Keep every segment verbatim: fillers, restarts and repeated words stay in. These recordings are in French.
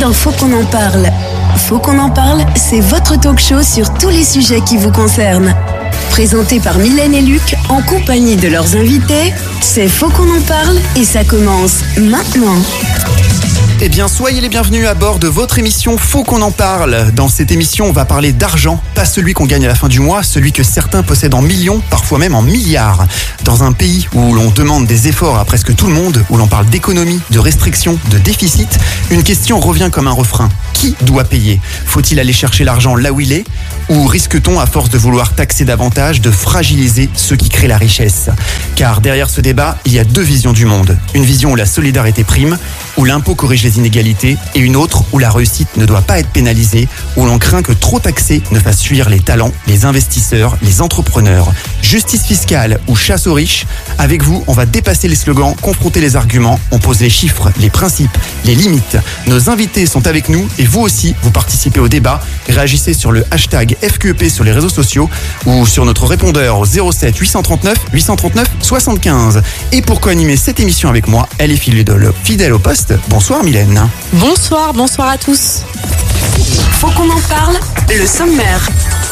dans Faut qu'on en parle. Faut qu'on en parle, c'est votre talk show sur tous les sujets qui vous concernent. Présenté par Mylène et Luc, en compagnie de leurs invités, c'est Faut qu'on en parle et ça commence maintenant. Eh bien, soyez les bienvenus à bord de votre émission Faut qu'on en parle. Dans cette émission, on va parler d'argent, pas celui qu'on gagne à la fin du mois, celui que certains possèdent en millions, parfois même en milliards. Dans un pays où l'on demande des efforts à presque tout le monde, où l'on parle d'économie, de restrictions, de déficit, une question revient comme un refrain. Qui doit payer ? Faut-il aller chercher l'argent là où il est ? Ou risque-t-on, à force de vouloir taxer davantage, de fragiliser ceux qui créent la richesse ? Car derrière ce débat, il y a deux visions du monde. Une vision où la solidarité prime, où l'impôt corrige les inégalités, et une autre où la réussite ne doit pas être pénalisée, où l'on craint que trop taxer ne fasse fuir les talents, les investisseurs, les entrepreneurs. Justice fiscale ou chasse aux riches ? Avec vous, on va dépasser les slogans, confronter les arguments, on pose les chiffres, les principes, les limites. Nos invités sont avec nous et vous aussi, vous participez au débat. Réagissez sur le hashtag F Q E P sur les réseaux sociaux ou sur notre répondeur au zéro sept huit cent trente-neuf huit cent trente-neuf soixante-quinze. Et pour co-animer cette émission avec moi, elle est fidèle, fidèle au poste. Bonsoir Mylène. Bonsoir, bonsoir à tous. Faut qu'on en parle, le sommaire.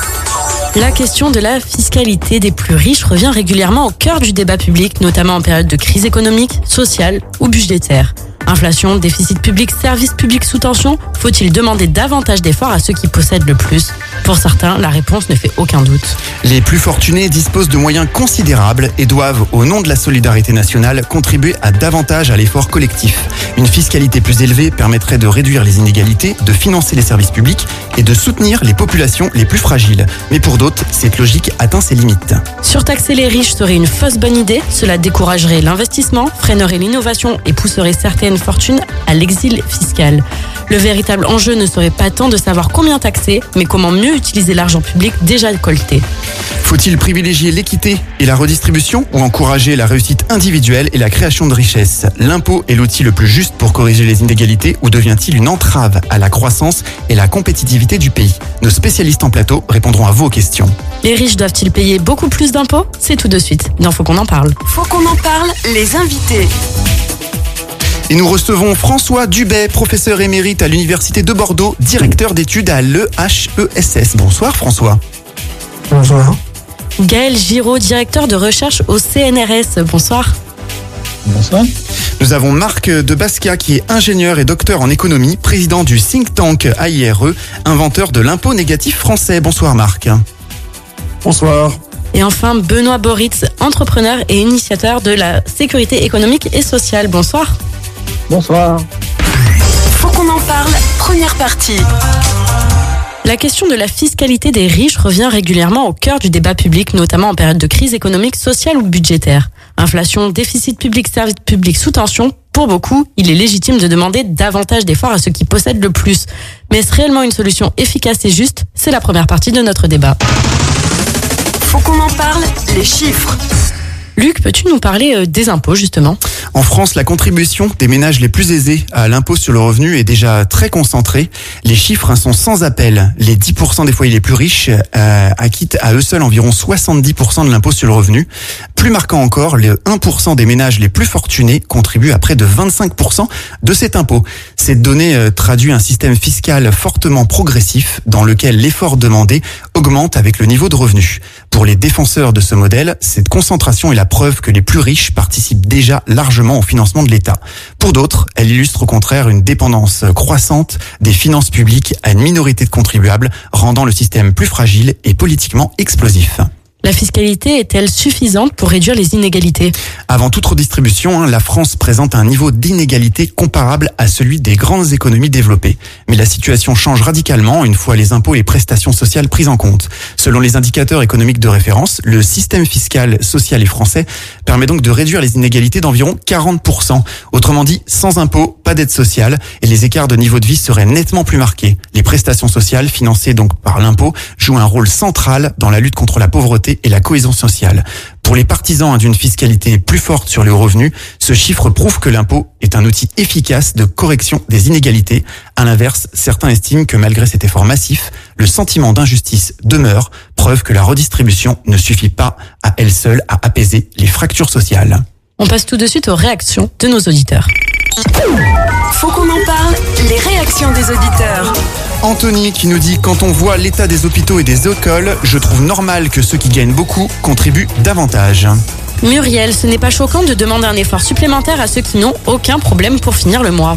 La question de la fiscalité des plus riches revient régulièrement au cœur du débat public, notamment en période de crise économique, sociale ou budgétaire. Inflation, déficit public, services publics sous tension, faut-il demander davantage d'efforts à ceux qui possèdent le plus ? Pour certains, la réponse ne fait aucun doute. Les plus fortunés disposent de moyens considérables et doivent, au nom de la solidarité nationale, contribuer à davantage à l'effort collectif. Une fiscalité plus élevée permettrait de réduire les inégalités, de financer les services publics et de soutenir les populations les plus fragiles. Mais pour d'autres, cette logique atteint ses limites. Surtaxer les riches serait une fausse bonne idée. Cela découragerait l'investissement, freinerait l'innovation et pousserait certaines fortunes à l'exil fiscal. Le véritable enjeu ne serait pas tant de savoir combien taxer, mais comment mieux utiliser l'argent public déjà collecté. Faut-il privilégier l'équité et la redistribution ou encourager la réussite individuelle et la création de richesses ? L'impôt est l'outil le plus juste pour corriger les inégalités ou devient-il une entrave à la croissance et la compétitivité du pays ? Nos spécialistes en plateau répondront à vos questions. Les riches doivent-ils payer beaucoup plus d'impôts ? C'est tout de suite. Il faut qu'on en parle. Faut qu'on en parle, les invités. Et nous recevons François Dubet, professeur émérite à l'Université de Bordeaux, directeur d'études à l'E H E S S. Bonsoir François. Bonsoir. Gaël Giraud, directeur de recherche au C N R S. Bonsoir. Bonsoir. Nous avons Marc de Basquiat qui est ingénieur et docteur en économie, président du think tank A I R E, inventeur de l'impôt négatif français. Bonsoir Marc. Bonsoir. Et enfin Benoît Boritz, entrepreneur et initiateur de la sécurité économique et sociale. Bonsoir. Bonsoir. Faut qu'on en parle, première partie. La question de la fiscalité des riches revient régulièrement au cœur du débat public, notamment en période de crise économique, sociale ou budgétaire. Inflation, déficit public, services publics sous tension. Pour beaucoup, il est légitime de demander davantage d'efforts à ceux qui possèdent le plus. Mais est-ce réellement une solution efficace et juste ? C'est la première partie de notre débat. Faut qu'on en parle, les chiffres. Luc, peux-tu nous parler des impôts justement ? En France, la contribution des ménages les plus aisés à l'impôt sur le revenu est déjà très concentrée. Les chiffres sont sans appel. Les dix pour cent des foyers les plus riches euh, acquittent à eux seuls environ soixante-dix pour cent de l'impôt sur le revenu. Plus marquant encore, les un pour cent des ménages les plus fortunés contribuent à près de vingt-cinq pour cent de cet impôt. Cette donnée euh, traduit un système fiscal fortement progressif dans lequel l'effort demandé augmente avec le niveau de revenu. Pour les défenseurs de ce modèle, cette concentration est la preuve que les plus riches participent déjà largement au financement de l'État. Pour d'autres, elle illustre au contraire une dépendance croissante des finances publiques à une minorité de contribuables, rendant le système plus fragile et politiquement explosif. La fiscalité est-elle suffisante pour réduire les inégalités ? Avant toute redistribution, la France présente un niveau d'inégalité comparable à celui des grandes économies développées. Mais la situation change radicalement une fois les impôts et prestations sociales prises en compte. Selon les indicateurs économiques de référence, le système fiscal, social et français permet donc de réduire les inégalités d'environ quarante pour cent. Autrement dit, sans impôts, pas d'aide sociale et les écarts de niveau de vie seraient nettement plus marqués. Les prestations sociales, financées donc par l'impôt, jouent un rôle central dans la lutte contre la pauvreté et la cohésion sociale. Pour les partisans d'une fiscalité plus forte sur les revenus, ce chiffre prouve que l'impôt est un outil efficace de correction des inégalités. À l'inverse, certains estiment que malgré cet effort massif, le sentiment d'injustice demeure, preuve que la redistribution ne suffit pas à elle seule à apaiser les fractures sociales. On passe tout de suite aux réactions de nos auditeurs. Faut qu'on en parle, les réactions des auditeurs. Anthony qui nous dit « Quand on voit l'état des hôpitaux et des écoles, je trouve normal que ceux qui gagnent beaucoup contribuent davantage. » Muriel, ce n'est pas choquant de demander un effort supplémentaire à ceux qui n'ont aucun problème pour finir le mois.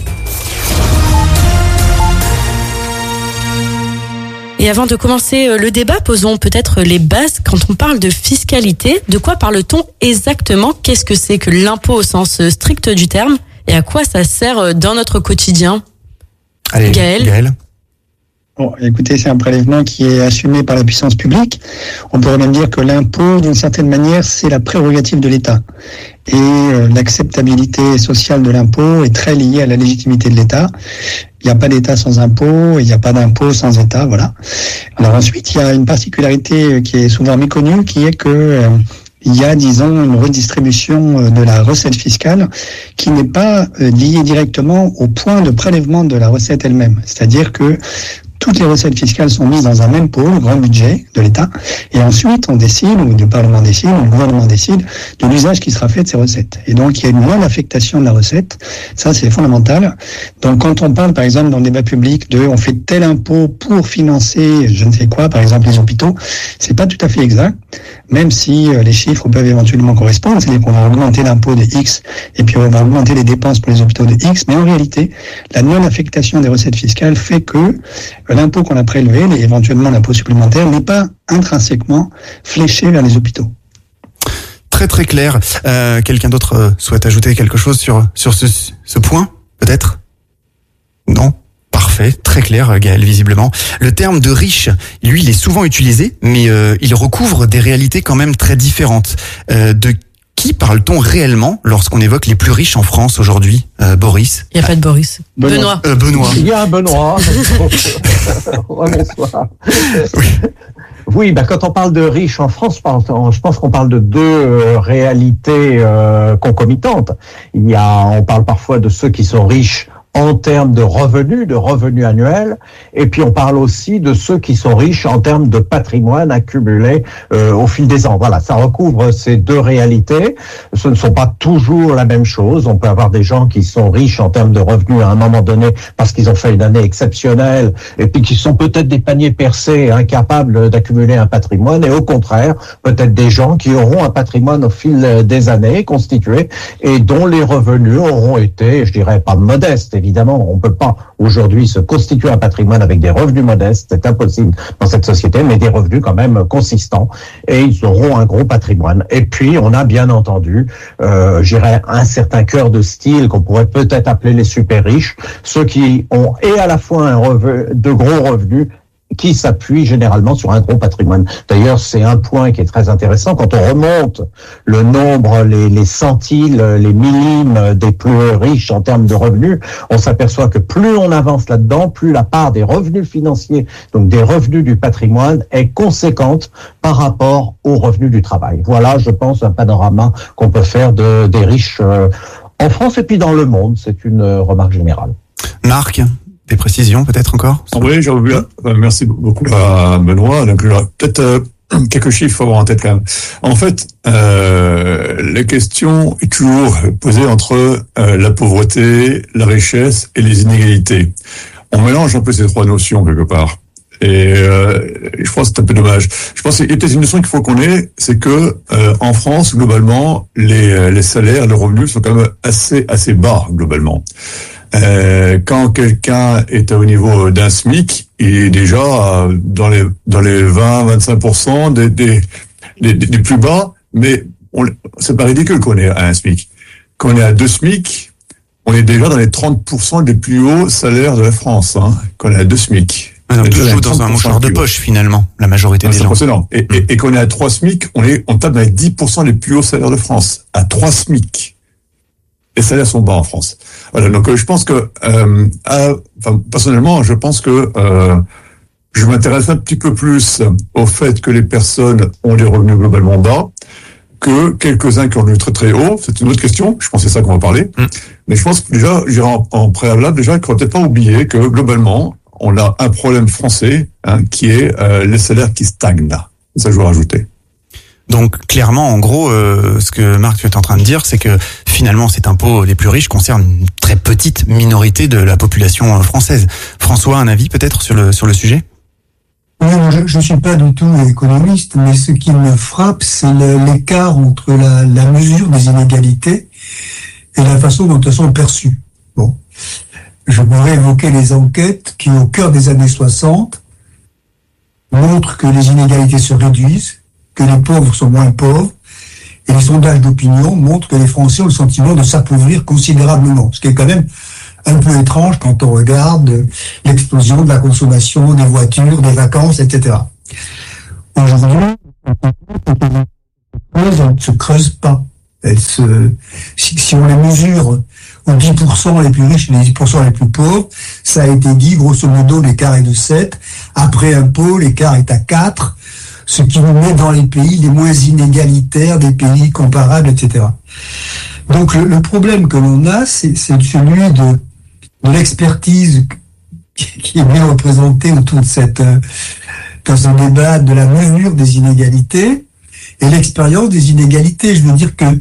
Et avant de commencer le débat, posons peut-être les bases. Quand on parle de fiscalité, de quoi parle-t-on exactement? Qu'est-ce que c'est que l'impôt au sens strict du terme? Et à quoi ça sert dans notre quotidien? Allez, Gaël. Gaël. Bon, écoutez, c'est un prélèvement qui est assumé par la puissance publique. On pourrait même dire que l'impôt, d'une certaine manière, c'est la prérogative de l'État. Et euh, l'acceptabilité sociale de l'impôt est très liée à la légitimité de l'État. Il n'y a pas d'État sans impôt, il n'y a pas d'impôt sans État, voilà. Alors ensuite, il y a une particularité qui est souvent méconnue, qui est que euh, il y a, disons, une redistribution de la recette fiscale qui n'est pas euh, liée directement au point de prélèvement de la recette elle-même. C'est-à-dire que toutes les recettes fiscales sont mises dans un même pot, le grand budget de l'État, et ensuite on décide, ou le Parlement décide, ou le gouvernement décide, de l'usage qui sera fait de ces recettes. Et donc il y a une non-affectation de la recette, ça c'est fondamental. Donc quand on parle par exemple dans le débat public de on fait tel impôt pour financer je ne sais quoi, par exemple les hôpitaux, c'est pas tout à fait exact, même si les chiffres peuvent éventuellement correspondre, c'est-à-dire qu'on va augmenter l'impôt de X, et puis on va augmenter les dépenses pour les hôpitaux de X, mais en réalité, la non-affectation des recettes fiscales fait que l'impôt qu'on a prélevé, et éventuellement l'impôt supplémentaire, n'est pas intrinsèquement fléché vers les hôpitaux. Très très clair. Euh, quelqu'un d'autre euh, souhaite ajouter quelque chose sur sur ce, ce point, peut-être? Non? Parfait, très clair, Gaël, visiblement. Le terme de riche, lui, il est souvent utilisé, mais euh, il recouvre des réalités quand même très différentes. Euh, de qui parle-t-on réellement lorsqu'on évoque les plus riches en France aujourd'hui, euh, Boris? Il n'y a pas de Boris. Benoît. Benoît. Euh, Benoît. Il y a un Benoît. Ouais, bonsoir. Oui. Oui, bah, quand on parle de riches en France, je pense qu'on parle de deux euh, réalités euh, concomitantes. Il y a, on parle parfois de ceux qui sont riches en termes de revenus, de revenus annuels, et puis on parle aussi de ceux qui sont riches en termes de patrimoine accumulé euh, au fil des ans. Voilà, ça recouvre ces deux réalités. Ce ne sont pas toujours la même chose. On peut avoir des gens qui sont riches en termes de revenus à un moment donné parce qu'ils ont fait une année exceptionnelle, et puis qui sont peut-être des paniers percés, incapables d'accumuler un patrimoine, et au contraire, peut-être des gens qui auront un patrimoine au fil des années constitué, et dont les revenus auront été, je dirais, pas modestes, évidemment, on ne peut pas aujourd'hui se constituer un patrimoine avec des revenus modestes, c'est impossible dans cette société, mais des revenus quand même consistants, et ils auront un gros patrimoine. Et puis, on a bien entendu, euh, je dirais, un certain cœur de style qu'on pourrait peut-être appeler les super riches, ceux qui ont et à la fois un revenu, de gros revenus, qui s'appuie généralement sur un gros patrimoine. D'ailleurs, c'est un point qui est très intéressant. Quand on remonte le nombre, les, les centiles, les millimes des plus riches en termes de revenus, on s'aperçoit que plus on avance là-dedans, plus la part des revenus financiers, donc des revenus du patrimoine, est conséquente par rapport aux revenus du travail. Voilà, je pense, un panorama qu'on peut faire de, des riches euh, en France et puis dans le monde. C'est une euh, remarque générale. Marc, des précisions peut-être encore? Oui, j'ai oublié. Merci beaucoup à Benoît. Donc, peut-être euh, quelques chiffres à avoir en tête quand même. En fait, euh, la question est toujours posée entre euh, la pauvreté, la richesse et les inégalités. On mélange un peu ces trois notions quelque part. Et euh, je pense que c'est un peu dommage. Je pense qu'il y a peut-être une notion qu'il faut qu'on ait, c'est que euh, en France, globalement, les, les salaires, les revenus sont quand même assez assez bas globalement. Euh, quand quelqu'un est au niveau d'un SMIC, il est déjà dans les dans les vingt à vingt-cinq pour cent des des, des des plus bas, mais on, c'est pas ridicule qu'on est à un SMIC. Quand on est à deux SMIC, on est déjà dans les trente pour cent des plus hauts salaires de la France. Hein, quand on est à deux SMIC. Ah non, toujours dans un mouchoir de poche finalement, la majorité ah, des c'est gens. Impressionnant. Et, et, et quand on est à trois SMIC, on est on tape dans les dix pour cent des plus hauts salaires de France. À trois SMIC. Les salaires sont bas en France. Voilà, donc euh, je pense que, euh, à, enfin, personnellement, je pense que euh, je m'intéresse un petit peu plus au fait que les personnes ont des revenus globalement bas que quelques-uns qui ont des très très hauts. C'est une autre question. Je pense que c'est ça qu'on va parler. Mmh. Mais je pense que déjà, j'irai en, en préalable, déjà, qu'il ne faut peut-être pas oublier que globalement, on a un problème français hein, qui est euh, les salaires qui stagnent. Ça, je veux rajouter. Donc clairement, en gros, euh, ce que Marc tu es en train de dire, c'est que finalement cet impôt des plus riches concerne une très petite minorité de la population française. François, un avis peut-être sur le sur le sujet ? Oui, je ne suis pas du tout économiste, mais ce qui me frappe, c'est le, l'écart entre la, la mesure des inégalités et la façon dont elles sont perçues. Bon, je pourrais évoquer les enquêtes qui, au cœur des années soixante, montrent que les inégalités se réduisent, que les pauvres sont moins pauvres, et les sondages d'opinion montrent que les Français ont le sentiment de s'appauvrir considérablement, ce qui est quand même un peu étrange quand on regarde l'explosion de la consommation des voitures, des vacances, et cetera. Aujourd'hui, elles ne se creusent pas. Elles se, si, si on les mesure aux dix pour cent les plus riches et les dix pour cent les plus pauvres, ça a été dit, grosso modo, l'écart est de sept. Après impôt, l'écart est à quatre, ce qui nous met dans les pays les moins inégalitaires, des pays comparables, et cetera. Donc le, le problème que l'on a, c'est, c'est celui de, de l'expertise qui est bien représentée autour de cette, dans ce débat de la mesure des inégalités et l'expérience des inégalités. Je veux dire que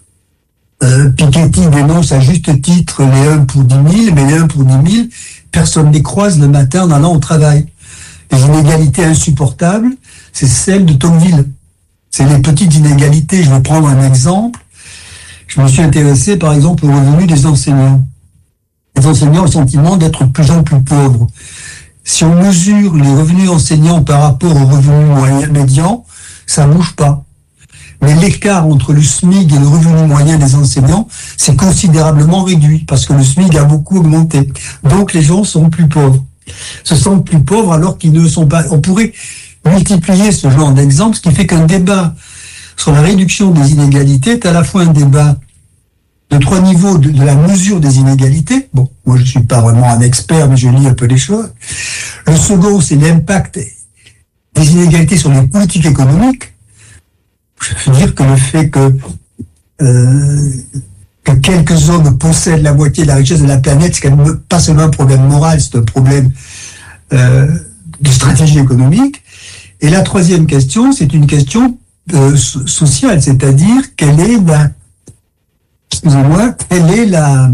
euh, Piketty dénonce à juste titre les un pour dix mille, mais les un pour dix mille, personne ne les croise le matin en allant au travail. Les inégalités insupportables, c'est celles de Tocqueville. C'est les petites inégalités. Je vais prendre un exemple. Je me suis intéressé, par exemple, aux revenus des enseignants. Les enseignants ont le sentiment d'être de plus en plus pauvres. Si on mesure les revenus enseignants par rapport aux revenus moyens médians, ça ne bouge pas. Mais l'écart entre le SMIC et le revenu moyen des enseignants, c'est considérablement réduit, parce que le SMIC a beaucoup augmenté. Donc les gens sont plus pauvres. Se sentent plus pauvres alors qu'ils ne le sont pas. On pourrait multiplier ce genre d'exemples, ce qui fait qu'un débat sur la réduction des inégalités est à la fois un débat de trois niveaux de, de la mesure des inégalités. Bon, moi je suis pas vraiment un expert, mais je lis un peu les choses. Le second, c'est l'impact des inégalités sur les politiques économiques. Je veux dire que le fait que euh, que quelques hommes possèdent la moitié de la richesse de la planète, c'est quand même pas seulement un problème moral, c'est un problème euh, de stratégie économique. Et la troisième question, c'est une question euh, sociale, c'est-à-dire quelle est la excusez-moi, quelle est la,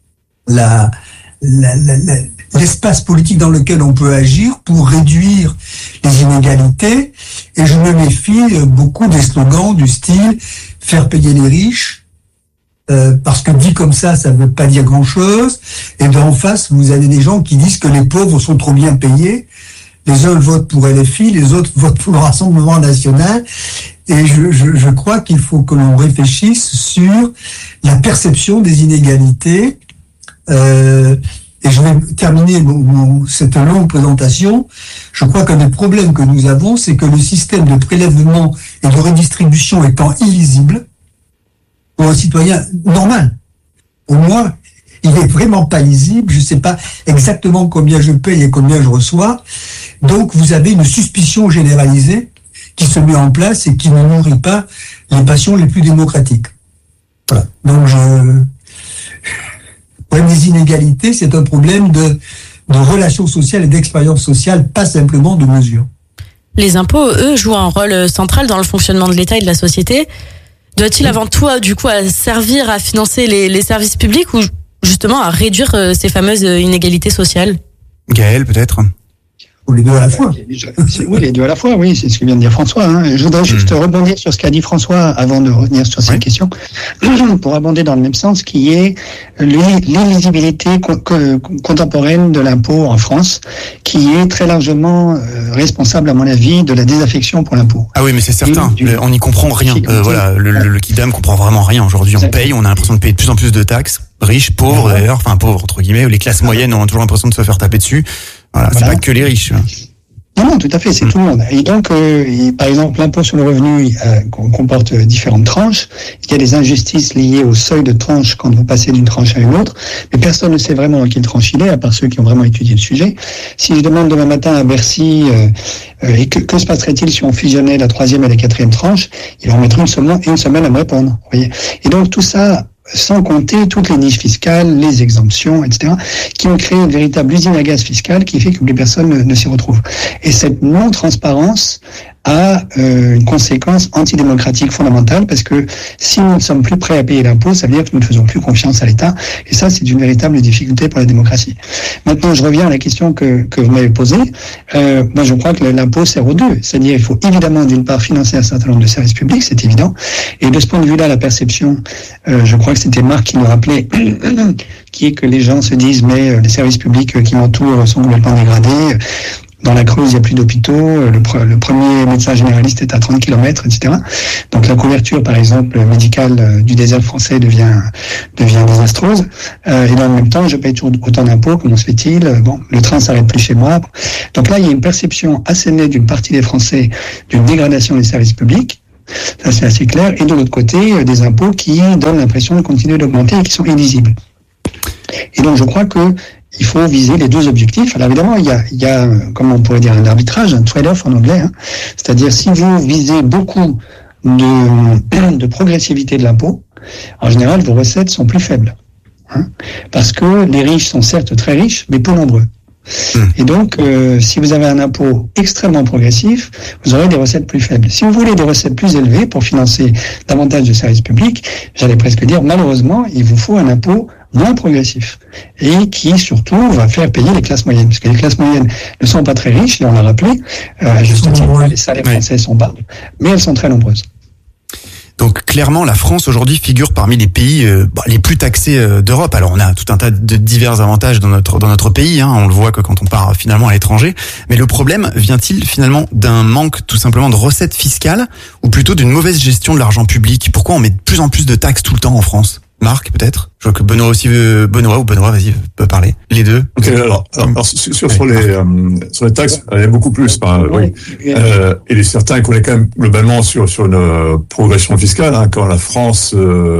la, la, la, la, l'espace politique dans lequel on peut agir pour réduire les inégalités. Et je me méfie beaucoup des slogans du style « faire payer les riches euh, », parce que dit comme ça, ça ne veut pas dire grand-chose. Et d'en face, vous avez des gens qui disent que les pauvres sont trop bien payés. Les uns votent pour L F I, les autres votent pour le Rassemblement national. Et je, je, je crois qu'il faut que l'on réfléchisse sur la perception des inégalités. Euh, et je vais terminer mon, mon, cette longue présentation. Je crois qu'un des problèmes que nous avons, c'est que le système de prélèvement et de redistribution étant illisible, pour un citoyen normal, pour moi, il n'est vraiment pas lisible. Je ne sais pas exactement combien je paye et combien je reçois. Donc, vous avez une suspicion généralisée qui se met en place et qui ne nourrit pas les passions les plus démocratiques. Voilà. Donc, je... le problème des inégalités, c'est un problème de, de relations sociales et d'expérience sociale, pas simplement de mesures. Les impôts, eux, jouent un rôle central dans le fonctionnement de l'État et de la société. Doit-il avant tout, du coup, à servir à financer les, les services publics ou justement à réduire ces fameuses inégalités sociales ? Gaël, peut-être ? Ou les deux à la fois. Oui, les deux à la fois, oui, c'est ce que vient de dire François. Hein. Je voudrais juste mmh. rebondir sur ce qu'a dit François avant de revenir sur cette oui. question, pour abonder dans le même sens, qui est l'illisibilité co- co- contemporaine de l'impôt en France, qui est très largement euh, responsable, à mon avis, de la désaffection pour l'impôt. Ah oui, mais c'est certain, du, on n'y comprend rien. Euh, voilà, le, le, le Kidam comprend vraiment rien aujourd'hui. On paye, on a l'impression de payer de plus en plus de taxes, riches, pauvres ouais. d'ailleurs, enfin pauvres entre guillemets, les classes moyennes ont toujours l'impression de se faire taper dessus. Voilà, voilà. C'est pas que les riches. Non, non, tout à fait, c'est mmh. tout le monde. Et donc, euh, et par exemple, l'impôt sur le revenu euh, comporte différentes tranches. Il y a des injustices liées au seuil de tranche quand vous passez d'une tranche à une autre, mais personne ne sait vraiment dans quelle tranche il est, à part ceux qui ont vraiment étudié le sujet. Si je demande demain matin à Bercy, euh, euh, et que, que se passerait-il si on fusionnait la troisième et la quatrième tranche, ils vont mettre une semaine, une semaine à me répondre. Vous voyez. Et donc, tout ça, sans compter toutes les niches fiscales, les exemptions, et cetera, qui ont créé une véritable usine à gaz fiscale qui fait que les personnes ne, ne s'y retrouvent. Et cette non-transparence a euh, une conséquence antidémocratique fondamentale, parce que si nous ne sommes plus prêts à payer l'impôt, ça veut dire que nous ne faisons plus confiance à l'État, et ça, c'est une véritable difficulté pour la démocratie. Maintenant, je reviens à la question que, que vous m'avez posée. Euh, moi, je crois que l'impôt sert aux deux, c'est-à-dire il faut évidemment, d'une part, financer un certain nombre de services publics, c'est évident, et de ce point de vue-là, la perception, euh, je crois que c'était Marc qui nous rappelait, qui est que les gens se disent, mais euh, les services publics qui m'entourent sont complètement dégradés. Dans la Creuse, il n'y a plus d'hôpitaux. Le, pre- le premier médecin généraliste est à trente kilomètres, et cetera. Donc la couverture, par exemple, médicale du désert français devient devient désastreuse. Euh, et dans le même temps, je paye toujours autant d'impôts. Comment se fait-il ? Bon, le train s'arrête plus chez moi. Donc là, il y a une perception assez nette d'une partie des Français d'une dégradation des services publics. Ça, c'est assez clair. Et de l'autre côté, des impôts qui donnent l'impression de continuer d'augmenter et qui sont illisibles. Et donc, je crois que il faut viser les deux objectifs. Alors évidemment, il y a, il y a, comment on pourrait dire, un arbitrage, un trade-off en anglais. Hein. C'est-à-dire, si vous visez beaucoup de, de progressivité de l'impôt, en général, vos recettes sont plus faibles. Hein, parce que les riches sont certes très riches, mais peu nombreux. Et donc, euh, si vous avez un impôt extrêmement progressif, vous aurez des recettes plus faibles. Si vous voulez des recettes plus élevées pour financer davantage de services publics, j'allais presque dire, malheureusement, il vous faut un impôt moins progressif et qui surtout va faire payer les classes moyennes, parce que les classes moyennes ne sont pas très riches, et on l'a rappelé, euh, à juste titre, les salaires français sont bas, mais elles sont très nombreuses. Donc clairement, la France aujourd'hui figure parmi les pays euh, bah, les plus taxés euh, d'Europe. Alors on a tout un tas de divers avantages dans notre dans notre pays, hein, on le voit que quand on part finalement à l'étranger. Mais le problème vient-il finalement d'un manque tout simplement de recettes fiscales, ou plutôt d'une mauvaise gestion de l'argent public ? Pourquoi on met de plus en plus de taxes tout le temps en France ? Marc, peut-être ? Je vois que Benoît aussi veut, Benoît ou Benoît, vas-y, peut parler. Les deux. Ok, alors, alors, alors sur, sur, sur les, euh, sur les taxes, il y a beaucoup plus, hein, oui. Euh, il est certain qu'on est quand même globalement sur, sur une euh, progression fiscale, hein, quand la France,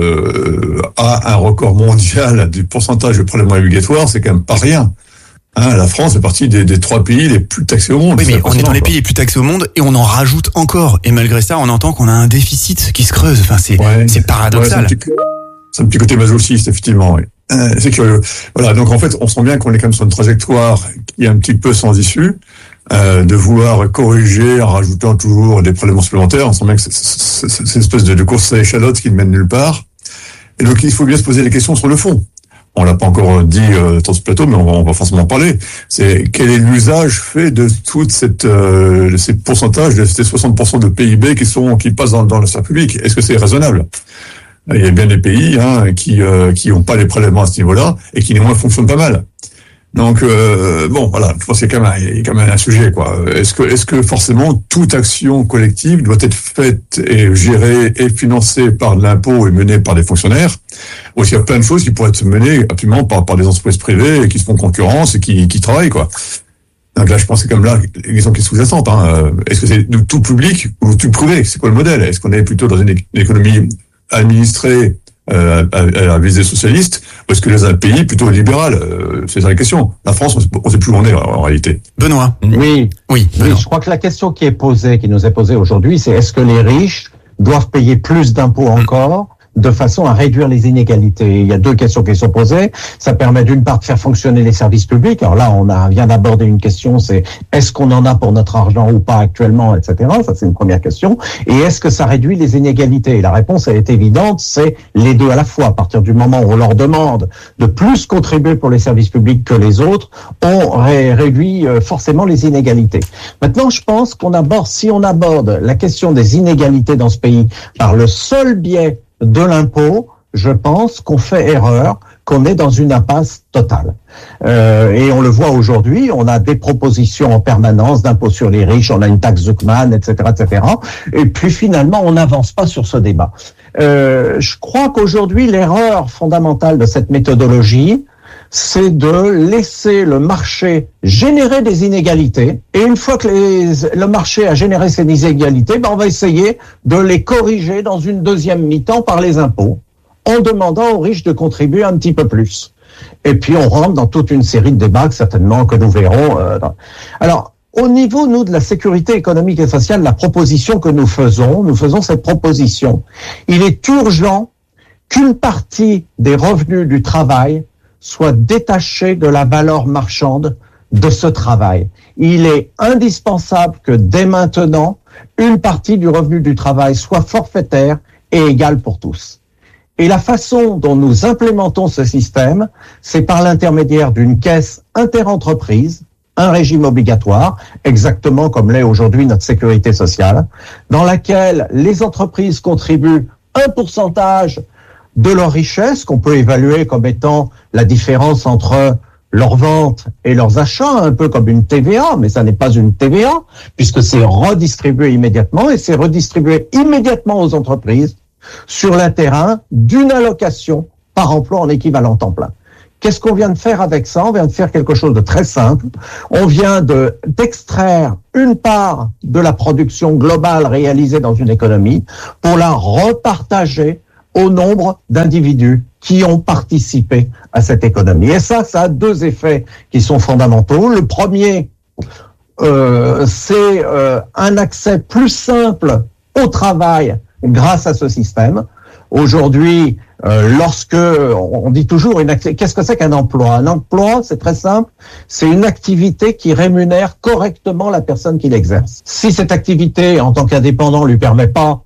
euh, a un record mondial du pourcentage de prélèvements obligatoires, c'est quand même pas rien. Hein, la France fait partie des, des trois pays les plus taxés au monde. Oui, mais on est dans les pays les plus taxés au monde et on en rajoute encore. Et malgré ça, on entend qu'on a un déficit qui se creuse. Enfin, c'est, ouais, c'est paradoxal. Ouais, c'est C'est un petit côté masochiste, effectivement, oui. Euh, c'est curieux. Voilà, donc en fait, on sent bien qu'on est quand même sur une trajectoire qui est un petit peu sans issue, euh, de vouloir corriger en rajoutant toujours des prélèvements supplémentaires. On sent bien que c'est, c'est, c'est, c'est une espèce de, de course à l'échalote qui ne mène nulle part. Et donc, il faut bien se poser les questions sur le fond. On l'a pas encore dit euh, sur ce plateau, mais on va, on va forcément en parler. C'est quel est l'usage fait de toute cette euh, ces pourcentages, de ces soixante pour cent de P I B qui sont qui passent dans, dans le secteur public. Est-ce que c'est raisonnable ? Il y a bien des pays hein, qui euh, qui n'ont pas les prélèvements à ce niveau-là et qui néanmoins fonctionnent pas mal. Donc euh, bon, voilà, je pense qu'il y a quand même, il y a quand même un sujet, quoi. Est-ce que est-ce que forcément toute action collective doit être faite et gérée et financée par de l'impôt et menée par des fonctionnaires, ou est-ce qu'il y a plein de choses qui pourraient être menées absolument par par des entreprises privées et qui se font concurrence et qui qui travaillent, quoi. Donc là, je pense que c'est comme là la question qui est sous-jacente. Hein. Est-ce que c'est tout public ou tout privé ? C'est quoi le modèle ? Est-ce qu'on est plutôt dans une économie administré euh, à, à, à visée socialiste, ou est-ce que les un pays plutôt libéral euh, c'est ça la question. La France, on ne sait plus où on est en, en réalité. Benoît. Oui. Oui. oui. Je crois que la question qui est posée, qui nous est posée aujourd'hui, c'est est-ce que les riches doivent payer plus d'impôts encore de façon à réduire les inégalités. Il y a deux questions qui sont posées. Ça permet d'une part de faire fonctionner les services publics. Alors là, on a, vient d'aborder une question, c'est est-ce qu'on en a pour notre argent ou pas actuellement, et cetera. Ça, c'est une première question. Et est-ce que ça réduit les inégalités ? Et la réponse, elle est évidente, c'est les deux à la fois. À partir du moment où on leur demande de plus contribuer pour les services publics que les autres, on ré- réduit forcément les inégalités. Maintenant, je pense qu'on aborde, si on aborde la question des inégalités dans ce pays par le seul biais de l'impôt, je pense qu'on fait erreur, qu'on est dans une impasse totale. Euh, et on le voit aujourd'hui, on a des propositions en permanence d'impôt sur les riches, on a une taxe Zuckman, et cetera, et cetera. Et puis finalement, on n'avance pas sur ce débat. Euh, je crois qu'aujourd'hui, l'erreur fondamentale de cette méthodologie, c'est de laisser le marché générer des inégalités. Et une fois que les, le marché a généré ces inégalités, ben on va essayer de les corriger dans une deuxième mi-temps par les impôts, en demandant aux riches de contribuer un petit peu plus. Et puis on rentre dans toute une série de débats certainement que nous verrons. Euh, dans... Alors, au niveau, nous, de la sécurité économique et sociale, la proposition que nous faisons, nous faisons cette proposition. Il est urgent qu'une partie des revenus du travail soit détaché de la valeur marchande de ce travail. Il est indispensable que dès maintenant, une partie du revenu du travail soit forfaitaire et égale pour tous. Et la façon dont nous implémentons ce système, c'est par l'intermédiaire d'une caisse interentreprise, un régime obligatoire, exactement comme l'est aujourd'hui notre sécurité sociale, dans laquelle les entreprises contribuent un pourcentage de leur richesse, qu'on peut évaluer comme étant la différence entre leurs ventes et leurs achats, un peu comme une T V A, mais ça n'est pas une T V A, puisque c'est redistribué immédiatement, et c'est redistribué immédiatement aux entreprises sur le terrain d'une allocation par emploi en équivalent temps plein. Qu'est-ce qu'on vient de faire avec ça? On vient de faire quelque chose de très simple. On vient de d'extraire une part de la production globale réalisée dans une économie pour la repartager au nombre d'individus qui ont participé à cette économie. Et ça, ça a deux effets qui sont fondamentaux. Le premier, euh, c'est euh, un accès plus simple au travail grâce à ce système. Aujourd'hui, euh, lorsque on dit toujours une acti- qu'est-ce que c'est qu'un emploi? Un emploi, c'est très simple, c'est une activité qui rémunère correctement la personne qui l'exerce. Si cette activité, en tant qu'indépendant, lui permet pas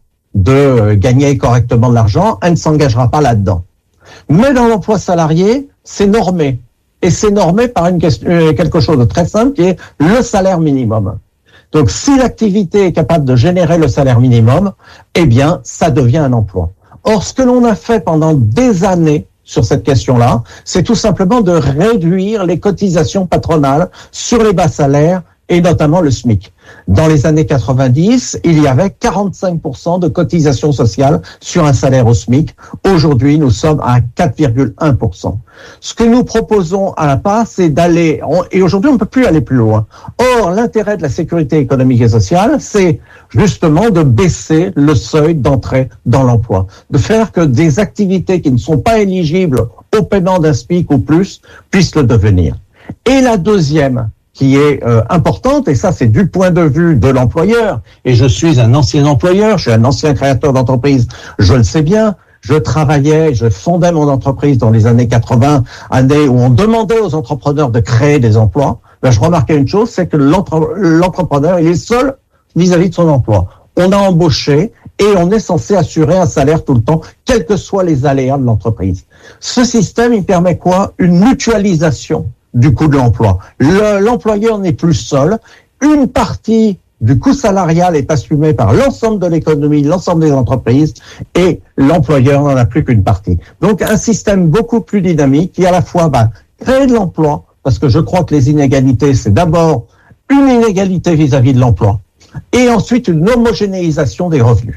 de gagner correctement de l'argent, elle ne s'engagera pas là-dedans. Mais dans l'emploi salarié, c'est normé. Et c'est normé par une question, quelque chose de très simple qui est le salaire minimum. Donc, si l'activité est capable de générer le salaire minimum, eh bien, ça devient un emploi. Or, ce que l'on a fait pendant des années sur cette question-là, c'est tout simplement de réduire les cotisations patronales sur les bas salaires et notamment le SMIC. Dans les années quatre-vingt-dix, il y avait quarante-cinq pour cent de cotisations sociales sur un salaire au SMIC. Aujourd'hui, nous sommes à quatre virgule un pour cent. Ce que nous proposons à la P A, c'est d'aller, et aujourd'hui on ne peut plus aller plus loin. Or, l'intérêt de la sécurité économique et sociale, c'est justement de baisser le seuil d'entrée dans l'emploi, de faire que des activités qui ne sont pas éligibles au paiement d'un SMIC ou plus puissent le devenir. Et la deuxième, qui est euh, importante, et ça c'est du point de vue de l'employeur, et je suis un ancien employeur, je suis un ancien créateur d'entreprise, je le sais bien, je travaillais, je fondais mon entreprise dans les années quatre-vingts, années où on demandait aux entrepreneurs de créer des emplois. Ben, je remarquais une chose, c'est que l'entre- l'entrepreneur, il est seul vis-à-vis de son emploi. On a embauché et on est censé assurer un salaire tout le temps, quels que soient les aléas de l'entreprise. Ce système, il permet quoi? Une mutualisation du coût de l'emploi. Le, l'employeur n'est plus seul. Une partie du coût salarial est assumée par l'ensemble de l'économie, l'ensemble des entreprises, et l'employeur n'en a plus qu'une partie. Donc un système beaucoup plus dynamique qui à la fois va créer de l'emploi, parce que je crois que les inégalités, c'est d'abord une inégalité vis-à-vis de l'emploi, et ensuite une homogénéisation des revenus.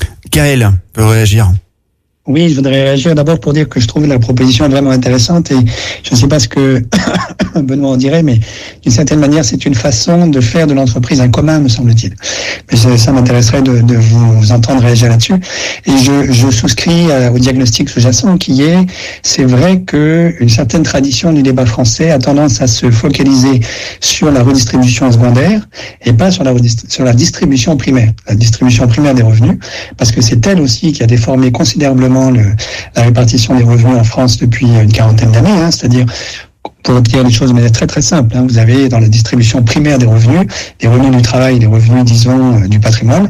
Gaël peut réagir. Oui, je voudrais réagir d'abord pour dire que je trouve la proposition vraiment intéressante, et je ne sais pas ce que Benoît en dirait, mais d'une certaine manière, c'est une façon de faire de l'entreprise un commun, me semble-t-il. Mais ça, ça m'intéresserait de, de vous entendre réagir là-dessus. Et je, je souscris à, au diagnostic sous-jacent qui est, c'est vrai que une certaine tradition du débat français a tendance à se focaliser sur la redistribution secondaire et pas sur la, sur la distribution primaire, la distribution primaire des revenus, parce que c'est elle aussi qui a déformé considérablement Le, la répartition des revenus en France depuis une quarantaine d'années, hein, c'est-à-dire, pour dire les choses de manière très très simple, hein, vous avez dans la distribution primaire des revenus, des revenus du travail, des revenus, disons, euh, du patrimoine,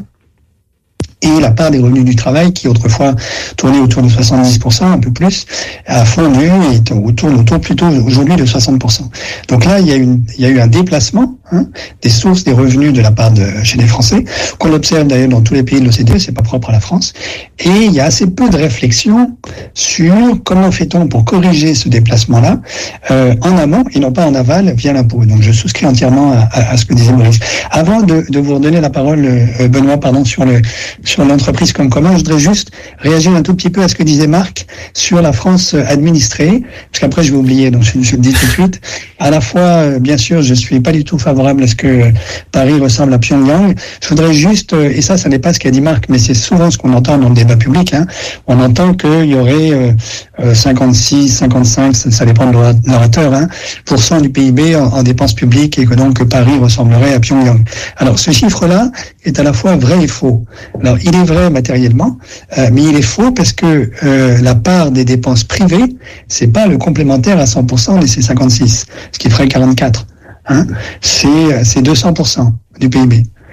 et la part des revenus du travail qui autrefois tournait autour de soixante-dix pour cent, un peu plus, a fondu et tourne autour plutôt aujourd'hui de soixante pour cent. Donc là, il y a, une, il y a eu un déplacement hein, des sources des revenus de la part de chez les Français, qu'on observe d'ailleurs dans tous les pays de l'O C D E, c'est pas propre à la France, et il y a assez peu de réflexion sur comment fait-on pour corriger ce déplacement-là euh, en amont et non pas en aval via l'impôt. Donc je souscris entièrement à, à, à ce que disait Maurice. Avant de, de vous redonner la parole, euh, Benoît, pardon, sur le sur l'entreprise comme commun, je voudrais juste réagir un tout petit peu à ce que disait Marc sur la France administrée, parce qu'après je vais oublier, donc je, je le dis tout de suite. À la fois, euh, bien sûr, je suis pas du tout favorable à ce que euh, Paris ressemble à Pyongyang. Je voudrais juste, euh, et ça, ça n'est pas ce qu'a dit Marc, mais c'est souvent ce qu'on entend dans le débat public, hein, on entend qu'il y aurait euh, euh, cinquante-six, cinquante-cinq, ça, ça dépend de l'orateur, hein, pour cent du P I B en, en dépenses publiques, et que donc que Paris ressemblerait à Pyongyang. Alors ce chiffre-là est à la fois vrai et faux. Alors il est vrai matériellement, euh, mais il est faux parce que euh, la part des dépenses privées, c'est pas le complémentaire à cent pour cent de ces cinquante-six, ce qui ferait quarante-quatre. Hein, c'est, c'est deux cents pour cent du P I B.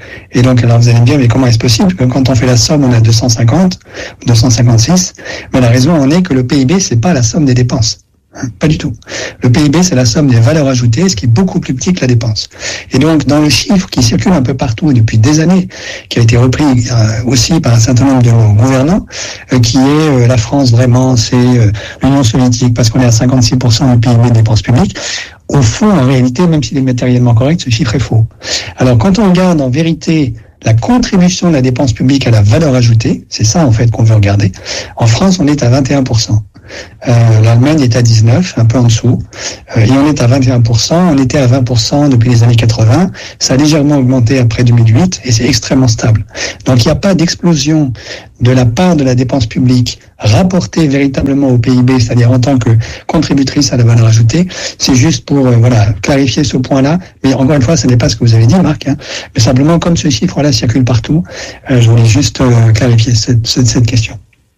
Et donc, alors vous allez me dire, mais comment est-ce possible que quand on fait la somme, on a deux cent cinquante, deux cent cinquante-six, mais la raison en est que le P I B, c'est pas la somme des dépenses. Pas du tout. Le P I B, c'est la somme des valeurs ajoutées, ce qui est beaucoup plus petit que la dépense. Et donc, dans le chiffre qui circule un peu partout depuis des années, qui a été repris euh, aussi par un certain nombre de nos gouvernants, euh, qui est euh, la France vraiment, c'est euh, l'Union soviétique, parce qu'on est à cinquante-six pour cent du P I B de dépenses publiques. Au fond, en réalité, même s'il est matériellement correct, ce chiffre est faux. Alors, quand on regarde en vérité la contribution de la dépense publique à la valeur ajoutée, c'est ça en fait qu'on veut regarder. En France, on est à vingt et un pour cent. Euh, L'Allemagne est à dix-neuf, un peu en dessous, euh, et on est à vingt et un pour cent. On était à vingt pour cent depuis les années quatre-vingts. Ça a légèrement augmenté après deux mille huit et c'est extrêmement stable. Donc il n'y a pas d'explosion de la part de la dépense publique rapportée véritablement au P I B, c'est-à-dire en tant que contributrice à la valeur ajoutée. C'est juste pour euh, voilà clarifier ce point-là. Mais encore une fois, ce n'est pas ce que vous avez dit, Marc. Hein, mais simplement, comme ce chiffre-là circule partout, euh, je voulais juste euh, clarifier cette, cette, cette question.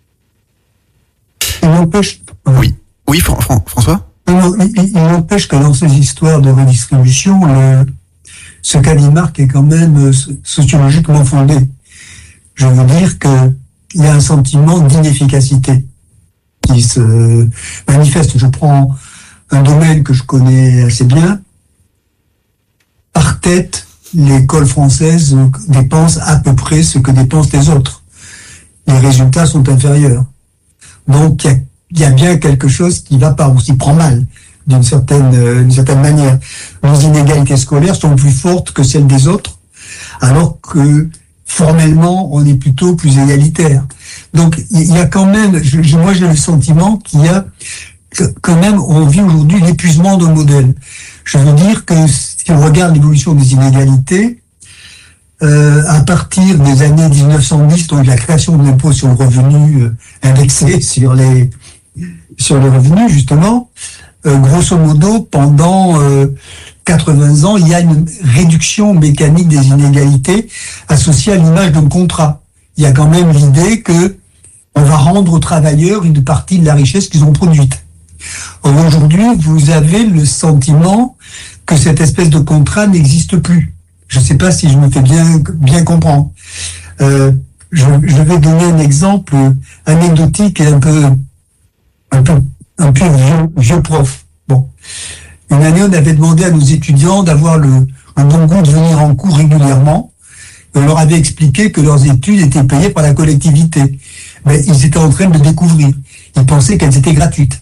Il n'empêche. Oui, oui, Fran- Fran- François. Il, il, il n'empêche que dans ces histoires de redistribution, le, ce qu'a dit Marc est quand même sociologiquement fondé. Je veux dire que il y a un sentiment d'inefficacité qui se manifeste. Je prends un domaine que je connais assez bien. Par tête, l'école française dépense à peu près ce que dépensent les autres. Les résultats sont inférieurs. Donc, il y a, il y a bien quelque chose qui va pas, ou s'y prend mal, d'une certaine, euh, d'une certaine manière. Les inégalités scolaires sont plus fortes que celles des autres, alors que, formellement, on est plutôt plus égalitaire. Donc, il y a quand même, je, je, moi j'ai le sentiment qu'il y a, que, quand même, on vit aujourd'hui l'épuisement d'un modèle. Je veux dire que, si on regarde l'évolution des inégalités, Euh, à partir des années dix-neuf cent dix, donc la création de l'impôt sur le revenu euh, indexé sur les sur les revenus justement, euh, grosso modo pendant euh, quatre-vingts ans, il y a une réduction mécanique des inégalités associée à l'image d'un contrat. Il y a quand même l'idée que on va rendre aux travailleurs une partie de la richesse qu'ils ont produite. Or, aujourd'hui, vous avez le sentiment que cette espèce de contrat n'existe plus. Je ne sais pas si je me fais bien bien comprendre. Euh, je, je vais donner un exemple anecdotique et un peu un peu un peu vieux, vieux prof. Bon, une année, on avait demandé à nos étudiants d'avoir le, le bon goût de venir en cours régulièrement. Et on leur avait expliqué que leurs études étaient payées par la collectivité. Mais ils étaient en train de le découvrir. Ils pensaient qu'elles étaient gratuites.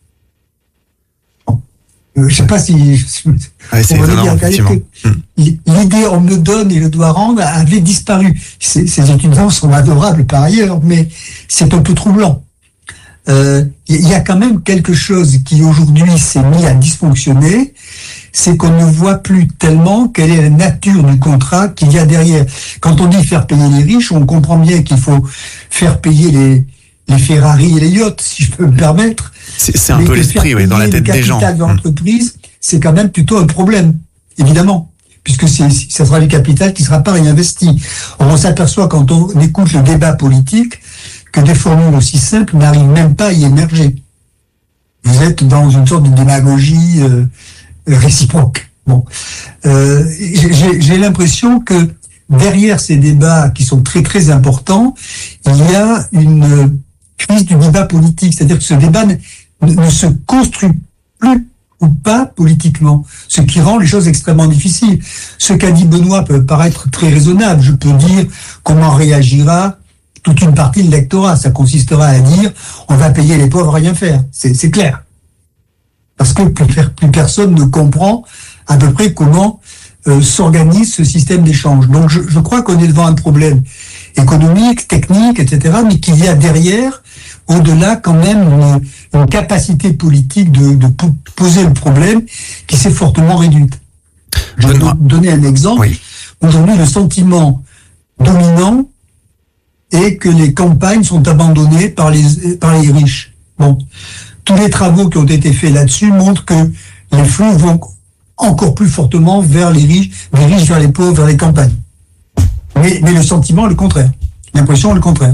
Euh, je sais pas si... Ouais, c'est étonnant, effectivement. L'idée on me donne et je dois rendre avait disparu. Ces, ces étudiants sont adorables par ailleurs, mais c'est un peu troublant. Euh, il y a quand même quelque chose qui aujourd'hui s'est mis à dysfonctionner, c'est qu'on ne voit plus tellement quelle est la nature du contrat qu'il y a derrière. Quand on dit faire payer les riches, on comprend bien qu'il faut faire payer les, les Ferrari et les yachts, si je peux me permettre. C'est, c'est un peu l'esprit, oui, dans la tête des gens. Le capital de l'entreprise, c'est quand même plutôt un problème, évidemment, puisque c'est, ça sera le capital qui ne sera pas réinvesti. Or, on s'aperçoit quand on écoute le débat politique que des formules aussi simples n'arrivent même pas à y émerger. Vous êtes dans une sorte de démagogie euh, réciproque. Bon, euh, j'ai, j'ai l'impression que derrière ces débats qui sont très très importants, il y a une crise du débat politique, c'est-à-dire que ce débat ne, ne se construit plus ou pas politiquement, ce qui rend les choses extrêmement difficiles. Ce qu'a dit Benoît peut paraître très raisonnable. Je peux dire comment réagira toute une partie de l'électorat. Ça consistera à dire on va payer les pauvres à rien faire. C'est, c'est clair. Parce que plus, plus personne ne comprend à peu près comment euh, s'organise ce système d'échange. Donc je, je crois qu'on est devant un problème économique, technique, et cetera, mais qu'il y a derrière, au-delà quand même une, une capacité politique de, de poser le problème qui s'est fortement réduite. Je vais donner un exemple. Oui. Aujourd'hui, le sentiment dominant est que les campagnes sont abandonnées par les, par les riches. Bon. Tous les travaux qui ont été faits là-dessus montrent que les flux vont encore plus fortement vers les riches, des riches vers les pauvres, vers les campagnes. Mais, mais le sentiment, le contraire. L'impression, le contraire.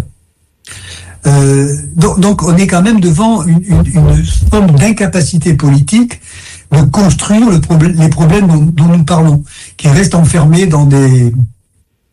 Euh, donc, donc, on est quand même devant une, une, une forme d'incapacité politique de construire le problème, les problèmes dont, dont nous parlons, qui restent enfermés dans des,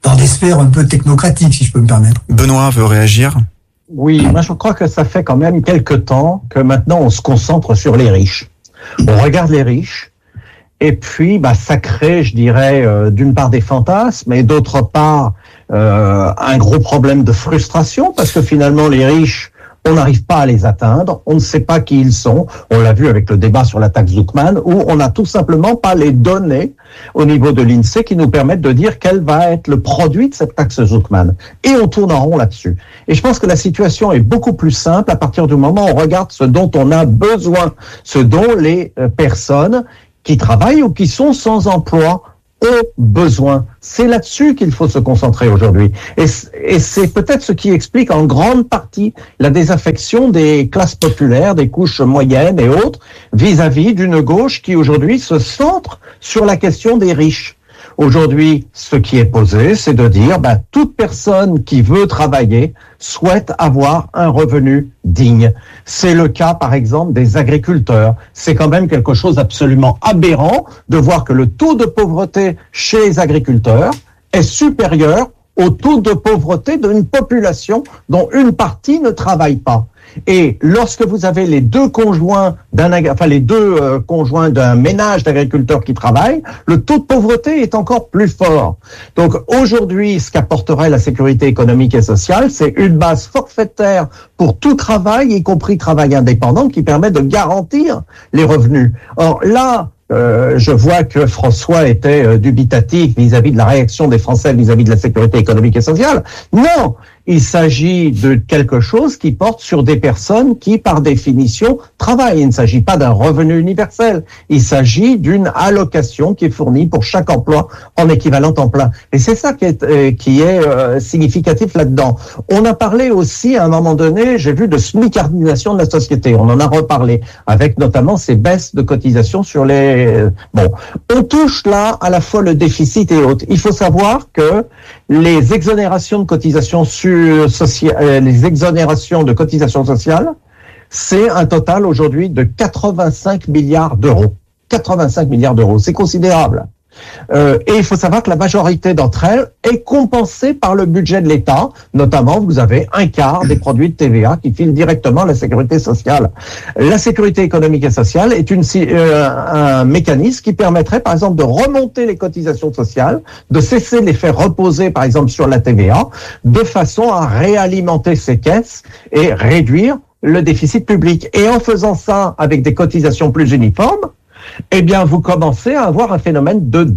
dans des sphères un peu technocratiques, si je peux me permettre. Benoît veut réagir. Oui, moi je crois que ça fait quand même quelques temps que maintenant on se concentre sur les riches. On regarde les riches, et puis bah, ça crée, je dirais, euh, d'une part des fantasmes, et d'autre part euh, un gros problème de frustration, parce que finalement les riches, on n'arrive pas à les atteindre, on ne sait pas qui ils sont. On l'a vu avec le débat sur la taxe Zuckman, où on n'a tout simplement pas les données au niveau de l'INSEE qui nous permettent de dire quel va être le produit de cette taxe Zuckman. Et on tourne en rond là-dessus. Et je pense que la situation est beaucoup plus simple à partir du moment où on regarde ce dont on a besoin, ce dont les personnes qui travaillent ou qui sont sans emploi ont besoin. C'est là-dessus qu'il faut se concentrer aujourd'hui. Et, et c'est peut-être ce qui explique en grande partie la désaffection des classes populaires, des couches moyennes et autres, vis-à-vis d'une gauche qui aujourd'hui se centre sur la question des riches. Aujourd'hui, ce qui est posé, c'est de dire, ben, toute personne qui veut travailler souhaite avoir un revenu digne. C'est le cas, par exemple, des agriculteurs. C'est quand même quelque chose d'absolument aberrant de voir que le taux de pauvreté chez les agriculteurs est supérieur au taux de pauvreté d'une population dont une partie ne travaille pas. Et lorsque vous avez les deux conjoints d'un, enfin les deux euh, conjoints d'un ménage d'agriculteurs qui travaillent, le taux de pauvreté est encore plus fort. Donc aujourd'hui, ce qu'apporterait la sécurité économique et sociale, c'est une base forfaitaire pour tout travail, y compris travail indépendant, qui permet de garantir les revenus. Or là, Euh, je vois que François était euh, dubitatif vis-à-vis de la réaction des Français vis-à-vis de la sécurité économique et sociale. Non, il s'agit de quelque chose qui porte sur des personnes qui, par définition, travaillent. Il ne s'agit pas d'un revenu universel. Il s'agit d'une allocation qui est fournie pour chaque emploi en équivalent temps plein. Et c'est ça qui est, euh, qui est euh, significatif là-dedans. On a parlé aussi, à un moment donné, j'ai vu, de smicardisation de la société. On en a reparlé, avec notamment ces baisses de cotisations sur les... Bon, on touche là à la fois le déficit et autres. Il faut savoir que les exonérations de cotisations sur sociales, les exonérations de cotisations sociales, c'est un total aujourd'hui de quatre-vingt-cinq milliards d'euros. quatre-vingt-cinq milliards d'euros, c'est considérable. Euh, et il faut savoir que la majorité d'entre elles est compensée par le budget de l'État. Notamment, vous avez un quart des produits de T V A qui filent directement à la sécurité sociale. La sécurité économique et sociale est une, euh, un mécanisme qui permettrait, par exemple, de remonter les cotisations sociales, de cesser de les faire reposer, par exemple, sur la T V A, de façon à réalimenter ces caisses et réduire le déficit public. Et en faisant ça avec des cotisations plus uniformes, eh bien, vous commencez à avoir un phénomène de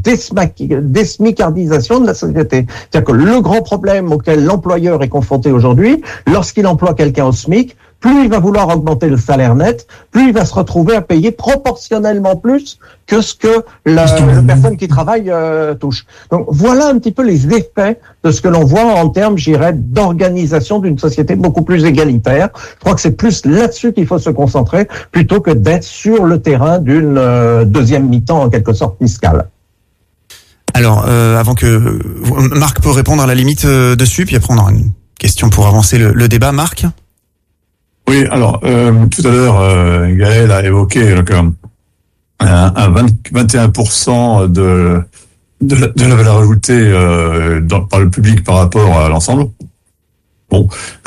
désmicardisation de la société. C'est-à-dire que le grand problème auquel l'employeur est confronté aujourd'hui, lorsqu'il emploie quelqu'un au SMIC, plus il va vouloir augmenter le salaire net, plus il va se retrouver à payer proportionnellement plus que ce que la, la personne qui travaille euh, touche. Donc voilà un petit peu les effets de ce que l'on voit en termes, j'irais, d'organisation d'une société beaucoup plus égalitaire. Je crois que c'est plus là-dessus qu'il faut se concentrer plutôt que d'être sur le terrain d'une euh, deuxième mi-temps en quelque sorte fiscale. Alors, euh, avant que Marc peut répondre à la limite euh, dessus, puis après on aura une question pour avancer le, le débat. Marc ? Oui, alors, euh, tout à l'heure, euh, Gaël a évoqué donc, un, un vingt, vingt et un pour cent de, de, la, de la valeur ajoutée euh, dans, par le public par rapport à l'ensemble. Bon,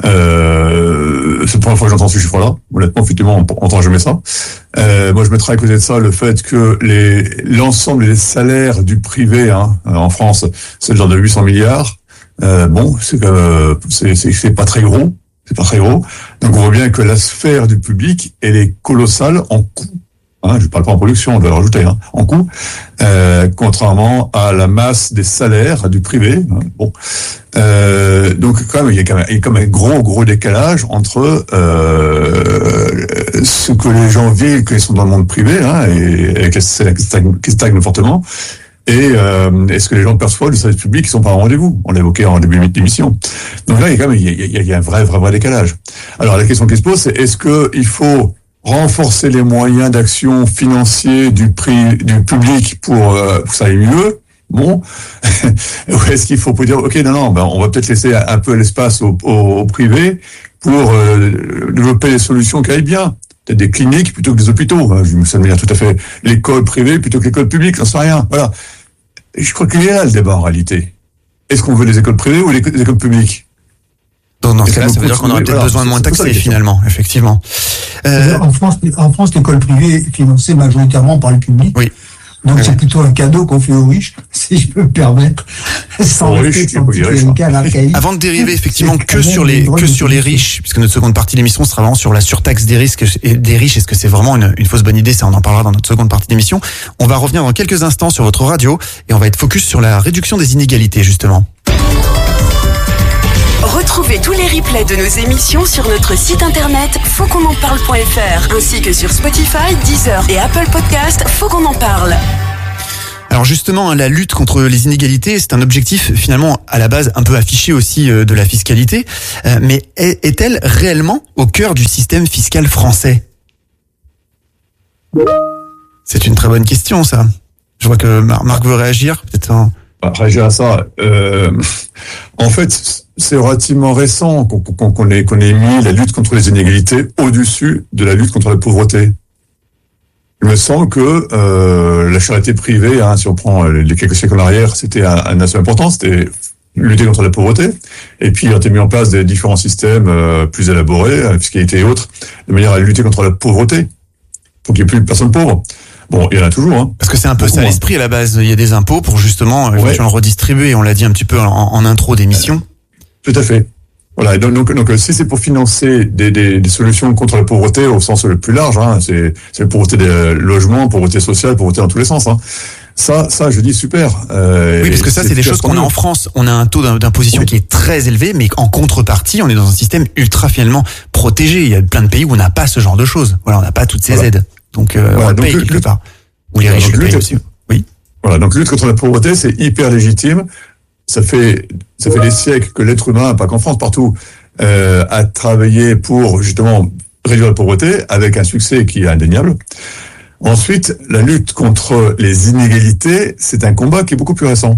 euh, c'est la première fois que j'entends ce chiffre-là. Honnêtement, effectivement, on n'entend jamais ça. Euh, moi, je mettrais à côté de ça le fait que les l'ensemble des salaires du privé hein, en France, c'est le genre de huit cents milliards. Euh, bon, c'est, euh, c'est, c'est, c'est pas très gros. C'est pas très gros. Donc on voit bien que la sphère du public, elle est colossale en coût. Hein, je ne parle pas en production, on doit le rajouter, hein, en coût, euh, contrairement à la masse des salaires du privé. Hein, bon, euh, donc quand même, il y a quand même, il y a quand même un gros, gros décalage entre euh, ce que les gens vivent quand ils sont dans le monde privé, hein, et avec les salaires qui stagnent, qui stagnent fortement. Et euh, est-ce que les gens perçoivent du service public qui sont pas en rendez-vous? On l'a évoqué en début d'émission. Donc là, il y a quand même il y a, il y a un vrai, vrai, vrai décalage. Alors la question qui se pose, c'est est-ce que il faut renforcer les moyens d'action financiers du prix du public pour, euh, pour que ça aille mieux? Bon, ou est-ce qu'il faut dire ok, non, non, ben on va peut-être laisser un peu l'espace au, au, au privé pour euh, développer des solutions qui aillent bien. Peut-être des cliniques plutôt que des hôpitaux. Je me souviens tout à fait l'école privée plutôt que l'école publique, j'en sais rien. Voilà. Et je crois qu'il est là le débat en réalité. est-ce qu'on veut les écoles privées ou les, les écoles publiques? Dans, dans ce cas-là, ça veut dire qu'on aurait peut-être voilà, besoin de moins taxer, finalement, effectivement. Euh... En France, en France, l'école privée est financée majoritairement par le public. Oui. Donc oui. c'est plutôt un cadeau qu'on fait aux riches, si je peux me permettre, sans rester Avant de dériver effectivement que sur les que sur les riches, puisque notre seconde partie de l'émission sera vraiment sur la surtaxe des risques et des riches. Est-ce que c'est vraiment une, une fausse bonne idée? Ça, on en parlera dans notre seconde partie d'émission. On va revenir dans quelques instants sur votre radio et on va être focus sur la réduction des inégalités justement. Retrouvez tous les replays de nos émissions sur notre site internet faut qu'on en parle point f r ainsi que sur Spotify, Deezer et Apple Podcast. Faut qu'on en parle. Alors justement, la lutte contre les inégalités, c'est un objectif finalement à la base un peu affiché aussi de la fiscalité, mais est-elle réellement au cœur du système fiscal français? C'est une très bonne question, ça. Je vois que Marc veut réagir, peut-être. Un... Réagir à ça. Euh, en fait, c'est relativement récent qu'on, qu'on, qu'on, ait, qu'on ait mis la lutte contre les inégalités au-dessus de la lutte contre la pauvreté. Il me semble que euh, la charité privée, hein, si on prend les quelques siècles en arrière, c'était un, un aspect important, c'était lutter contre la pauvreté. Et puis, il a été mis en place des différents systèmes euh, plus élaborés, la fiscalité et autres, de manière à lutter contre la pauvreté, pour qu'il n'y ait plus de personnes pauvres. Bon, il y en a toujours. Hein. Parce que c'est un peu Beaucoup ça moins. L'esprit à la base. Il y a des impôts pour justement ouais. le redistribuer. On l'a dit un petit peu en, en intro d'émission. Euh, tout à fait. Voilà. Donc, donc, donc, si c'est pour financer des, des, des solutions contre la pauvreté au sens le plus large, hein, c'est, c'est la pauvreté des logements, pauvreté sociale, pauvreté dans tous les sens. Hein. Ça, ça, je dis super. Euh, oui, parce que ça, c'est, c'est des choses qu'on a en France. On a un taux d'imposition oui. qui est très élevé, mais en contrepartie, on est dans un système ultra finalement protégé. Il y a plein de pays où on n'a pas ce genre de choses. Voilà, on n'a pas toutes ces voilà. aides. Donc, euh, voilà, on donc paye quelque part. Ou les riches le payent aussi. Oui. Voilà, donc lutte contre la pauvreté, c'est hyper légitime. Ça fait ça fait des siècles que l'être humain, pas qu'en France, partout, euh, a travaillé pour justement réduire la pauvreté, avec un succès qui est indéniable. Ensuite, la lutte contre les inégalités, c'est un combat qui est beaucoup plus récent.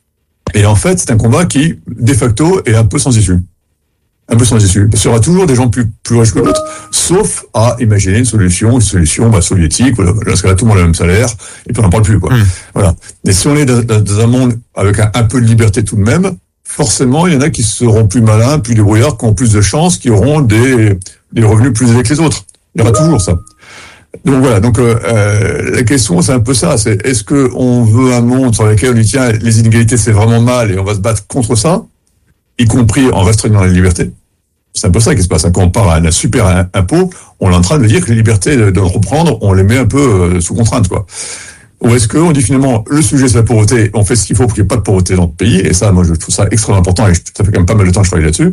Et en fait, c'est un combat qui, de facto, est un peu sans issue. Un peu sans issue. Parce qu'il y aura toujours des gens plus, plus riches que d'autres, sauf à imaginer une solution, une solution bah, soviétique, voilà, parce que là, tout le monde a le même salaire, et puis on n'en parle plus, quoi. Mmh. Voilà. Mais si on est dans, dans un monde avec un, un peu de liberté tout de même, forcément, il y en a qui seront plus malins, plus débrouillards, qui ont plus de chances, qui auront des, des revenus plus élevés que les autres. Il y aura toujours ça. Donc voilà, donc euh, euh, la question c'est un peu ça, c'est est-ce que on veut un monde sur lequel on dit tiens les inégalités c'est vraiment mal et on va se battre contre ça, y compris en restreignant les libertés. C'est un peu ça qui se passe. Quand on parle à un super impôt, on est en train de dire que les libertés de, de le reprendre, on les met un peu euh, sous contrainte, quoi. Ou est-ce qu'on dit finalement le sujet c'est la pauvreté, on fait ce qu'il faut pour qu'il n'y ait pas de pauvreté dans le pays, et ça moi je trouve ça extrêmement important et ça fait quand même pas mal de temps que je travaille là-dessus.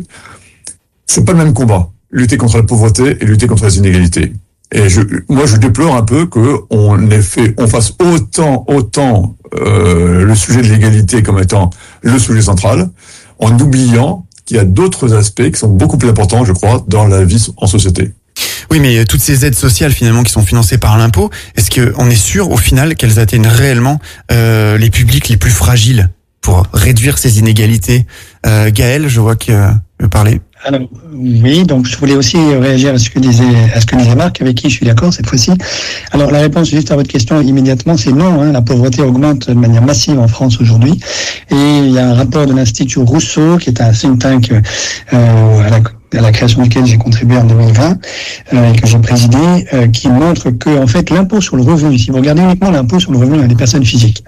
C'est pas le même combat, lutter contre la pauvreté et lutter contre les inégalités. Et je, moi, je déplore un peu que on ait fait, on fasse autant, autant euh, le sujet de l'égalité comme étant le sujet central, en oubliant qu'il y a d'autres aspects qui sont beaucoup plus importants, je crois, dans la vie en société. Oui, mais toutes ces aides sociales finalement qui sont financées par l'impôt, est-ce qu'on est sûr au final qu'elles atteignent réellement euh, les publics les plus fragiles pour réduire ces inégalités? euh, Gaël, je vois que euh, veut parler. Alors, oui, donc je voulais aussi réagir à ce que disait, à ce que disait Marc, avec qui je suis d'accord cette fois-ci. Alors, la réponse juste à votre question immédiatement, c'est non. Hein, la pauvreté augmente de manière massive en France aujourd'hui. Et il y a un rapport de l'Institut Rousseau, qui est un think tank euh, à la à la création duquel j'ai contribué en deux mille vingt euh, et que j'ai présidé, euh, qui montre que en fait l'impôt sur le revenu, si vous regardez uniquement l'impôt sur le revenu des personnes physiques,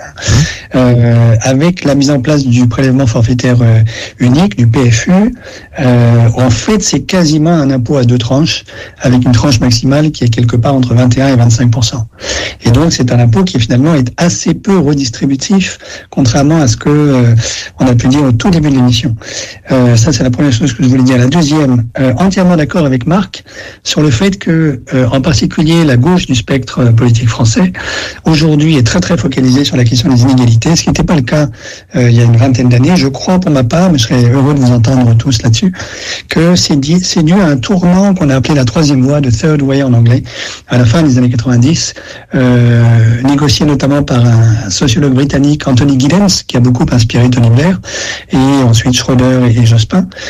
euh, avec la mise en place du prélèvement forfaitaire euh, unique, du P F U, euh, en fait c'est quasiment un impôt à deux tranches, avec une tranche maximale qui est quelque part entre vingt et un et vingt-cinq pour cent. Et donc c'est un impôt qui finalement est assez peu redistributif, contrairement à ce que euh, on a pu dire au tout début de l'émission. Euh, ça c'est la première chose que je voulais dire. La deuxième, Euh, entièrement d'accord avec Marc sur le fait que, euh, en particulier, la gauche du spectre euh, politique français aujourd'hui est très très focalisée sur la question des inégalités, ce qui n'était pas le cas euh, il y a une vingtaine d'années. Je crois pour ma part, mais je serais heureux de vous entendre tous là-dessus, que c'est, dit, c'est dû à un tournant qu'on a appelé la troisième voie, de Third Way en anglais, à la fin des années quatre-vingt-dix, euh, négocié notamment par un sociologue britannique, Anthony Giddens, qui a beaucoup inspiré Tony Blair, et ensuite Schroeder et, et Jospin,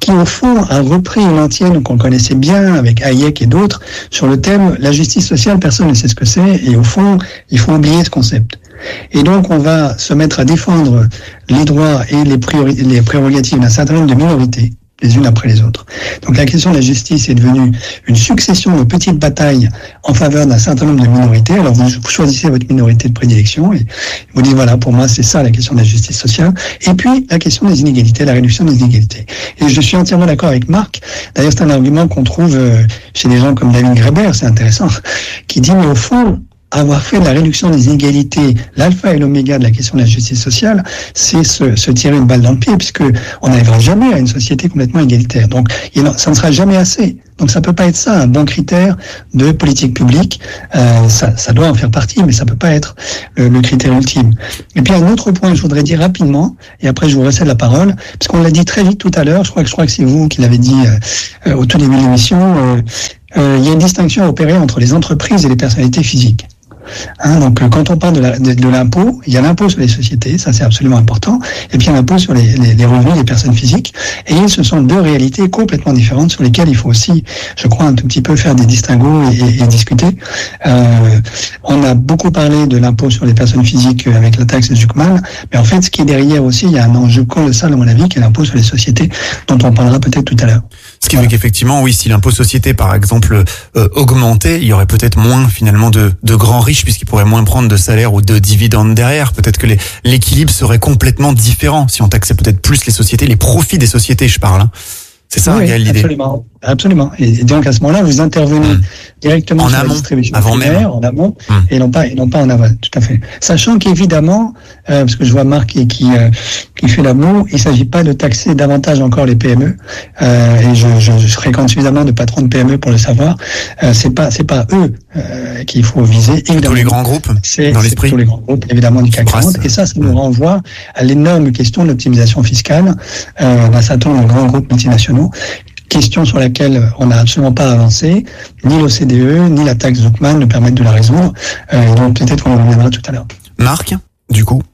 qui au fond a repris une antienne qu'on connaissait bien avec Hayek et d'autres sur le thème la justice sociale, personne ne sait ce que c'est, et au fond, il faut oublier ce concept. Et donc, on va se mettre à défendre les droits et les, priori- les prérogatives d'un certain nombre de minorités, les unes après les autres. Donc la question de la justice est devenue une succession de petites batailles en faveur d'un certain nombre de minorités. Alors vous choisissez votre minorité de prédilection et vous dites voilà, pour moi c'est ça la question de la justice sociale. Et puis la question des inégalités, la réduction des inégalités. Et je suis entièrement d'accord avec Marc. D'ailleurs c'est un argument qu'on trouve chez des gens comme David Graeber, c'est intéressant, qui dit mais au fond, avoir fait de la réduction des inégalités l'alpha et l'oméga de la question de la justice sociale, c'est se, se tirer une balle dans le pied, puisque on n'arrivera jamais à une société complètement égalitaire. Donc, il, ça ne sera jamais assez. Donc, ça peut pas être ça un bon critère de politique publique. Euh, ça, ça doit en faire partie, mais ça peut pas être le, le critère ultime. Et puis, un autre point que je voudrais dire rapidement, et après je vous recède la parole, parce qu'on l'a dit très vite tout à l'heure. Je crois que je crois que c'est vous qui l'avez dit euh, euh, au tout début de l'émission. Euh, euh, il y a une distinction à opérer entre les entreprises et les personnalités physiques. Hein, donc quand on parle de, la, de, de l'impôt, il y a l'impôt sur les sociétés, ça c'est absolument important, et puis il y a l'impôt sur les, les, les revenus des personnes physiques, et ce sont deux réalités complètement différentes sur lesquelles il faut aussi, je crois, un tout petit peu faire des distinguos et, et, et discuter. Euh, on a beaucoup parlé de l'impôt sur les personnes physiques avec la taxe Zuckman, mais en fait ce qui est derrière aussi, il y a un enjeu colossal à mon avis, qui est l'impôt sur les sociétés, dont on parlera peut-être tout à l'heure. Ce qui veut qu'effectivement, oui, si l'impôt société, par exemple, euh, augmentait, il y aurait peut-être moins, finalement, de, de grands riches, puisqu'ils pourraient moins prendre de salaire ou de dividendes derrière. Peut-être que les, l'équilibre serait complètement différent si on taxait peut-être plus les sociétés, les profits des sociétés, je parle. Hein. C'est ça, oui, Gaël, l'idée. Absolument, absolument. Et donc, à ce moment-là, vous intervenez mmh. directement en sur amont, la distribution avant primaire, même. en amont, mmh. et non pas, et non pas en aval. Tout à fait. Sachant qu'évidemment, euh, parce que je vois Marc qui, qui, euh, qui fait la moue, il s'agit pas de taxer davantage encore les P M E, euh, et je, je, je fréquente suffisamment de patrons de P M E pour le savoir. Euh, c'est pas, c'est pas eux, euh, qu'il faut viser. Évidemment. Tous les grands groupes, c'est, dans l'esprit. C'est tous les grands groupes, évidemment, du C A C quarante. Et ça, ça nous renvoie à l'énorme question de l'optimisation fiscale, euh, d'un certain nombre de grands groupes multinationaux. Question sur laquelle on n'a absolument pas avancé, ni l'O C D E, ni la taxe Zuckman ne permettent de la résoudre. Euh, donc peut-être qu'on en reviendra tout à l'heure. Marc, du coup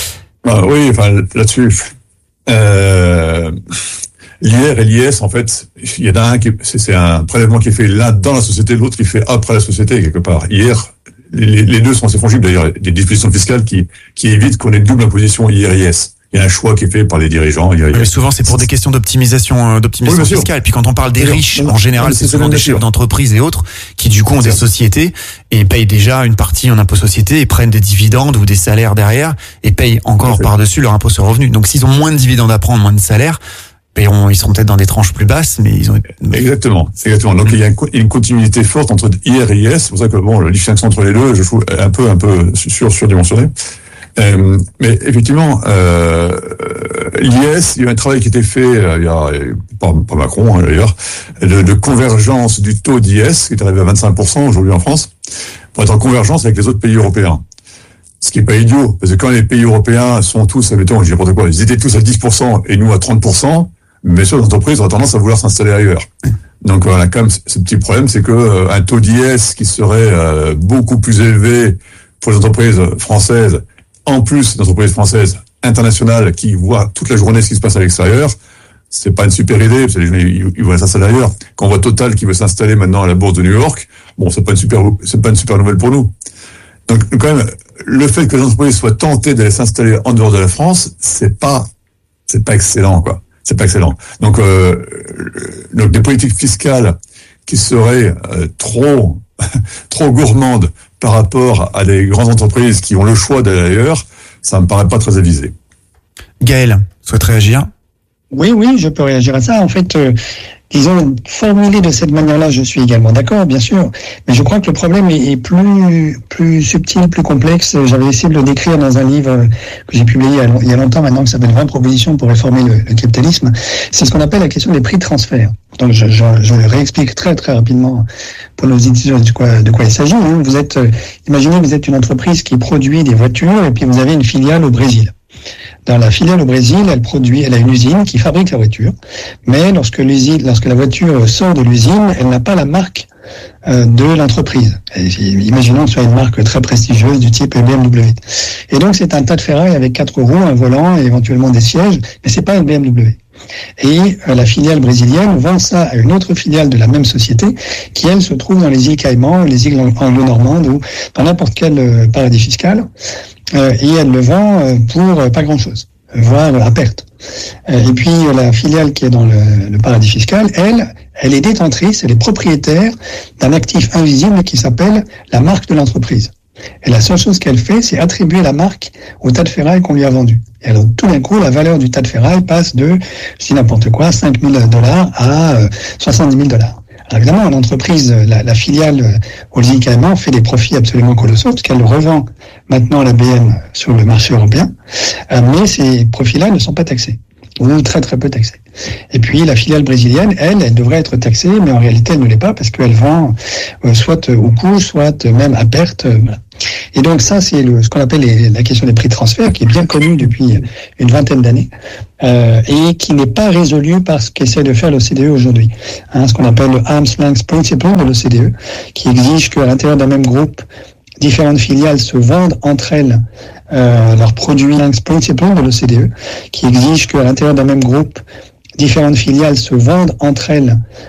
ah, oui, enfin là-dessus, euh, l'I R et l'I S, en fait, il y en a un qui, c'est, c'est un prélèvement qui est fait l'un dans la société, l'autre qui est fait après la société, quelque part. I R, les, les deux sont assez fongibles, d'ailleurs, des dispositions fiscales qui, qui évitent qu'on ait une double imposition I R I S. Il y a un choix qui est fait par les dirigeants. Il y a, mais souvent, c'est pour des questions d'optimisation, d'optimisation oui, fiscale. Et puis, quand on parle des bien riches, bien en général, c'est, c'est souvent des chefs d'entreprise et autres qui, du coup, ont des sociétés et payent déjà une partie en impôt société et prennent des dividendes ou des salaires derrière et payent encore par-dessus leur impôt sur revenu. Donc, s'ils ont moins de dividendes à prendre, moins de salaires, paieront, ils seront peut-être dans des tranches plus basses, mais ils ont... Exactement, exactement. Donc, mmh. il y a une continuité forte entre I R et I S. C'est pour ça que, bon, la distinction entre les deux, je trouve un peu, un peu sur, surdimensionné. Euh, mais effectivement, euh, l'I S, il y a un travail qui a été fait, euh, il y a, par, par Macron hein, d'ailleurs, de, de convergence du taux d'I S, qui est arrivé à vingt-cinq pour cent aujourd'hui en France, pour être en convergence avec les autres pays européens. Ce qui est pas idiot, parce que quand les pays européens sont tous, admettons, je dis n'importe quoi, ils étaient tous à dix pour cent et nous à trente pour cent, mais sur les entreprises ont tendance à vouloir s'installer ailleurs. Donc on a quand même ce petit problème, c'est que euh, un taux d'I S qui serait euh, beaucoup plus élevé pour les entreprises françaises, en plus d'entreprises françaises internationales qui voient toute la journée ce qui se passe à l'extérieur, c'est pas une super idée, parce que les gens, ils, ils vont s'installer ailleurs. Quand on voit Total qui veut s'installer maintenant à la bourse de New York, bon, c'est pas une super, c'est pas une super nouvelle pour nous. Donc, quand même, le fait que les entreprises soient tentées d'aller s'installer en dehors de la France, c'est pas, c'est pas excellent, quoi. C'est pas excellent. Donc, euh, donc des politiques fiscales qui seraient euh, trop, trop gourmandes par rapport à des grandes entreprises qui ont le choix d'aller ailleurs, ça me paraît pas très avisé. Gaël, souhaite réagir ? Oui, oui, je peux réagir à ça. En fait, euh, disons, formulé de cette manière-là, je suis également d'accord, bien sûr. Mais je crois que le problème est, est plus, plus subtil, plus complexe. J'avais essayé de le décrire dans un livre que j'ai publié il y a, il y a longtemps maintenant, qui s'appelle vingt propositions pour réformer le, le capitalisme. C'est ce qu'on appelle la question des prix de transfert. Donc, je, je, je réexplique très, très rapidement pour nos étudiants de quoi, de quoi il s'agit. Hein. Vous êtes, euh, imaginez, vous êtes une entreprise qui produit des voitures et puis vous avez une filiale au Brésil. Dans la filiale au Brésil, elle produit, elle a une usine qui fabrique la voiture, mais lorsque l'usine, lorsque la voiture sort de l'usine, elle n'a pas la marque euh, de l'entreprise. Et, imaginons que ce soit une marque très prestigieuse du type B M W. Et donc c'est un tas de ferraille avec quatre roues, un volant et éventuellement des sièges, mais c'est pas une B M W. Et euh, la filiale brésilienne vend ça à une autre filiale de la même société qui, elle, se trouve dans les îles Caïmans, les îles anglo-normandes ou dans n'importe quel euh, paradis fiscal. Euh, et elle le vend euh, pour euh, pas grand-chose, voire à perte. Euh, et puis euh, la filiale qui est dans le, le paradis fiscal, elle, elle est détentrice, elle est propriétaire d'un actif invisible qui s'appelle la marque de l'entreprise. Et la seule chose qu'elle fait, c'est attribuer la marque au tas de ferraille qu'on lui a vendu. Et alors, tout d'un coup, la valeur du tas de ferraille passe de, je dis n'importe quoi, cinq mille dollars à euh, soixante-dix mille dollars. Alors évidemment, l'entreprise, la, la filiale aux îles Caïmans fait des profits absolument colossaux parce qu'elle revend maintenant à la B M sur le marché européen, euh, mais ces profits-là ne sont pas taxés, ou très très peu taxés. Et puis la filiale brésilienne, elle, elle devrait être taxée, mais en réalité, elle ne l'est pas parce qu'elle vend euh, soit au coût, soit même à perte. Euh, voilà. Et donc ça, c'est le, ce qu'on appelle les, la question des prix de transfert, qui est bien connue depuis une vingtaine d'années, euh, et qui n'est pas résolue par ce qu'essaie de faire l'O C D E aujourd'hui. Hein, ce qu'on appelle le Arm's Length Principle de l'O C D E, qui exige qu'à l'intérieur d'un même groupe, différentes filiales se vendent entre elles euh, leurs produits. Length Principle de l'O C D E, qui exige qu'à l'intérieur d'un même groupe, différentes filiales se vendent entre elles